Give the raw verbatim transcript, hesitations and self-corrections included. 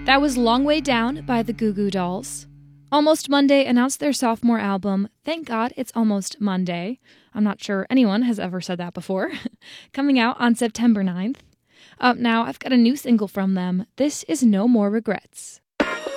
That was Long Way Down by the Goo Goo Dolls. Almost Monday announced their sophomore album, Thank God It's Almost Monday. I'm not sure anyone has ever said that before. Coming out on September ninth. Up now, I've got a new single from them. This is No More Regrets.